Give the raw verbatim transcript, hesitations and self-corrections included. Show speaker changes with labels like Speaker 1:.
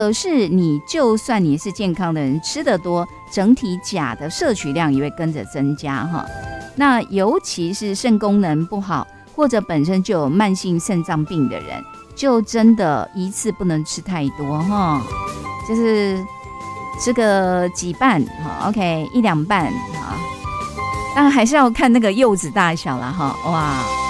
Speaker 1: 可是你就算你是健康的人，吃得多，整体钾的摄取量也会跟着增加哈。那尤其是肾功能不好，或者本身就有慢性肾脏病的人，就真的一次不能吃太多哈，就是吃个几瓣哈 ，OK， 一两瓣哈。当然还是要看那个柚子大小啦哈，哇。